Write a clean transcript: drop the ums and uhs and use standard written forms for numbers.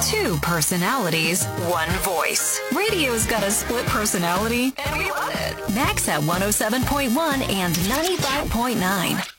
Two personalities, one voice. Radio's got a split personality, and we love it. Max at 107.1 and 95.9.